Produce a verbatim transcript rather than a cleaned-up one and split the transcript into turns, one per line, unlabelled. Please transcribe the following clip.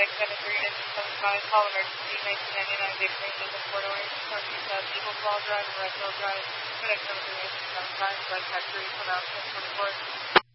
FedEx seven three nine seven five, call emergency nineteen ninety-nine, Big Green, Lincoln, Fort Orange, Northeast of Eagle Fall Drive, Red Hill Drive, FedEx seven three nine seven five, Flight Factory, come out ten twenty-four.